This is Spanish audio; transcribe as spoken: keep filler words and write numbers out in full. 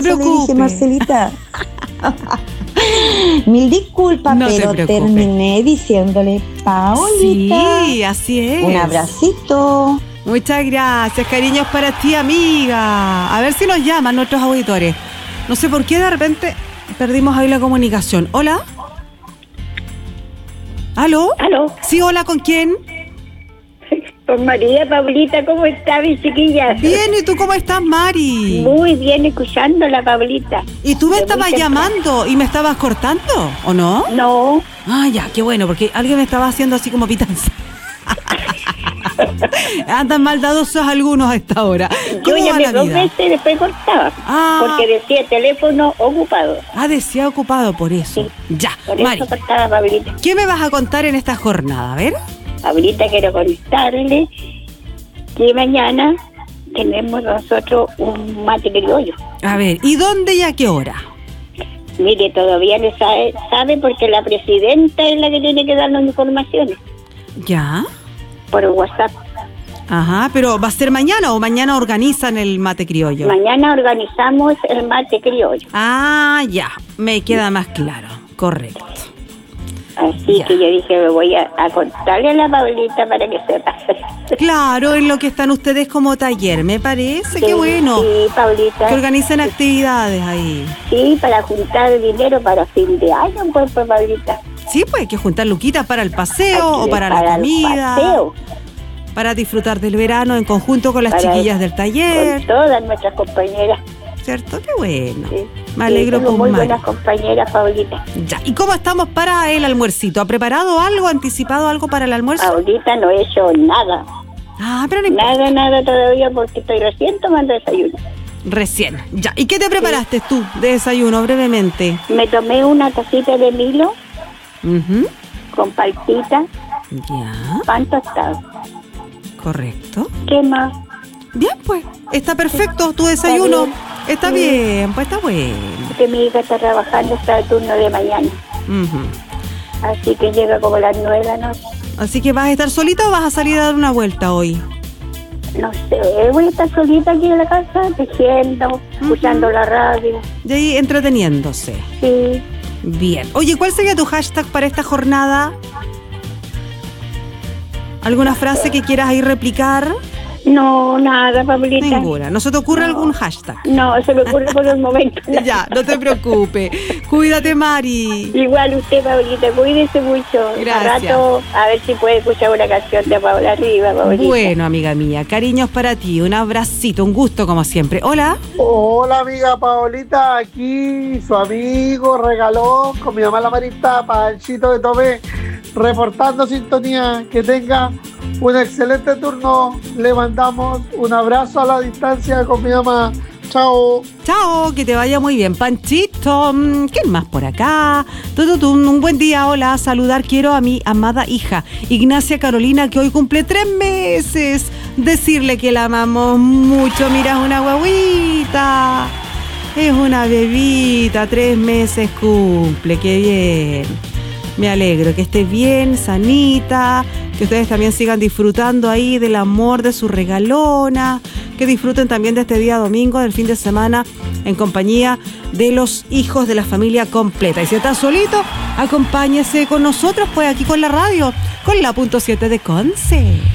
se preocupe. Le dije, Marcelita. Mil disculpas, no pero terminé diciéndole Paolita. Sí, así es. Un abracito. Muchas gracias, cariños para ti, amiga. A ver si nos llaman nuestros auditores. No sé por qué de repente perdimos ahí la comunicación. ¿Hola? ¿Aló? ¿Aló? Sí, hola, ¿con quién? Con María. Pablita, ¿cómo está, mi chiquilla? Bien, ¿y tú cómo estás, Mari? Muy bien, escuchándola, Pablita. ¿Y tú me De estabas muy llamando y me estabas cortando, o no? No. Ah, ya, qué bueno, porque alguien me estaba haciendo así como pitanza. Andan maldadosos algunos a esta hora. Yo ¿Cómo va llamé la dos vida? veces y después cortaba. Ah. Porque decía teléfono ocupado. Ah, decía ocupado por eso. Sí. Ya, Por Mari, eso cortaba, Pablita. ¿qué me vas a contar en esta jornada? A ver. Pablita, quiero contarle que mañana tenemos nosotros un mate criollo. A ver, ¿y dónde y a qué hora? Mire, todavía no sabe, sabe porque la presidenta es la que tiene que darnos informaciones Ya. por WhatsApp. Ajá, pero ¿va a ser mañana o mañana organizan el mate criollo? Mañana organizamos el mate criollo. Ah, ya, me queda más claro, correcto. Así Ya. que yo dije, me voy a, a contarle a la Pablita para que sepa. Claro, en lo que están ustedes como taller, me parece, Sí, qué bueno. Sí, Pablita. Que organicen actividades ahí. Sí, para juntar dinero para fin de año, pues, pues Pablita. Sí, pues hay que juntar luquitas para el paseo Aquí, o para, la el comida. paseo, Para disfrutar del verano en conjunto con las Para- chiquillas del con taller. todas nuestras compañeras. ¿Cierto? Qué bueno. Sí. Me alegro Sí, tengo por muy Mari. buenas compañeras, Pablita. Ya. ¿Y cómo estamos para el almuercito? ¿Ha preparado algo, anticipado algo para el almuerzo? Pablita no he hecho nada. Ah, pero no importa. Nada, nada todavía porque estoy recién tomando desayuno. Recién. Ya. ¿Y qué te preparaste tú de desayuno, brevemente? Me tomé una tacita de Milo Ujú. con paltita, Ya. pan tostado. Correcto. ¿Qué más? Bien, pues. Está perfecto tu desayuno. Está Sí. bien, pues está bueno. Porque mi hija está trabajando, está de turno de mañana. Ujú. Así que llega como a las nueve de la noche. Así que ¿vas a estar solita o vas a salir a dar una vuelta hoy? No sé, voy a estar solita aquí en la casa, tejiendo, escuchando la radio. Y ahí entreteniéndose. Sí. Bien. Oye, ¿cuál sería tu hashtag para esta jornada? ¿Alguna frase que quieras ahí replicar? No, nada, Pablita. Ninguna. ¿No se te ocurre algún hashtag? No, se me ocurre por el momento. Ya, no te preocupes. Cuídate, Mari. Igual usted, Pablita, cuídese mucho. Gracias. Al rato, a ver si puede escuchar una canción de Paula Riva, Pablita. Bueno, amiga mía, cariños para ti. Un abracito, un gusto como siempre. Hola. Hola amiga Paolita, aquí su amigo Regalón con mi mamá la Marita, Panchito de Tomé, reportando sintonía. Que tenga un excelente turno, le mandamos un abrazo a la distancia con mi mamá. Chao. Chao, que te vaya muy bien, Panchito. Mm, ¿Quién más por acá? Tu, tu, tu, un buen día, hola. Saludar quiero a mi amada hija, Ignacia Carolina, que hoy cumple tres meses. Decirle que la amamos mucho. Mira, es una guaguita. Es una bebita, tres meses cumple. Qué bien. Me alegro que esté bien, sanita, que ustedes también sigan disfrutando ahí del amor de su regalona, que disfruten también de este día domingo, del fin de semana, en compañía de los hijos de la familia completa. Y si estás solito, acompáñese con nosotros, pues aquí con la radio, con la punto siete de Conce.